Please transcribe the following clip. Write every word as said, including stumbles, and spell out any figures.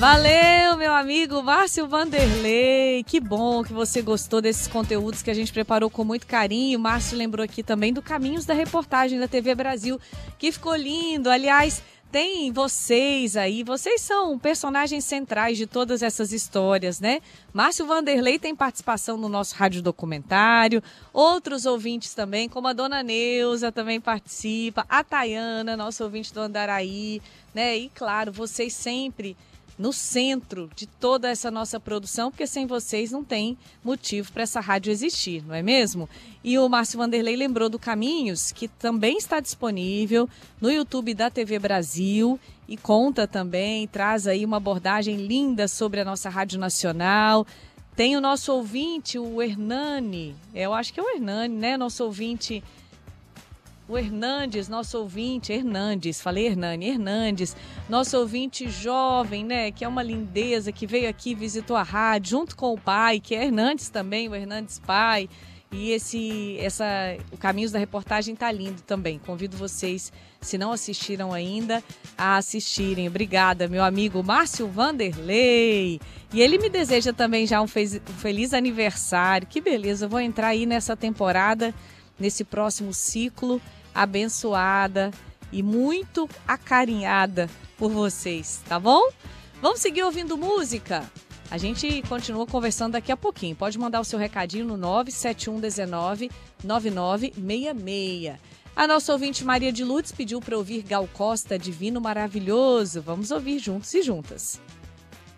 Valeu, meu amigo Márcio Vanderlei. Que bom que você gostou desses conteúdos que a gente preparou com muito carinho. O Márcio lembrou aqui também do Caminhos da Reportagem da T V Brasil, que ficou lindo. Aliás, tem vocês aí, vocês são personagens centrais de todas essas histórias, né? Márcio Vanderlei tem participação no nosso rádio documentário, outros ouvintes também, como a dona Neuza também participa, a Tayana, nosso ouvinte do Andaraí, né? E claro, vocês sempre no centro de toda essa nossa produção, porque sem vocês não tem motivo para essa rádio existir, não é mesmo? E o Márcio Vanderlei lembrou do Caminhos, que também está disponível no YouTube da T V Brasil e conta também, traz aí uma abordagem linda sobre a nossa Rádio Nacional. Tem o nosso ouvinte, o Hernani, eu acho que é o Hernani, né? Nosso ouvinte... O Hernandes, nosso ouvinte, Hernandes, falei Hernani, Hernandes, nosso ouvinte jovem, né, que é uma lindeza, que veio aqui, visitou a rádio, junto com o pai, que é Hernandes também, o Hernandes pai, e esse, essa, o Caminhos da Reportagem tá lindo também. Convido vocês, se não assistiram ainda, a assistirem. Obrigada, meu amigo Márcio Vanderlei. E ele me deseja também já um, fez, um feliz aniversário. Que beleza, eu vou entrar aí nessa temporada, nesse próximo ciclo, abençoada e muito acarinhada por vocês, tá bom? Vamos seguir ouvindo música? A gente continua conversando daqui a pouquinho. Pode mandar o seu recadinho no nove sete um um nove nove nove seis seis. A nossa ouvinte Maria de Lourdes pediu para ouvir Gal Costa, Divino Maravilhoso. Vamos ouvir juntos e juntas.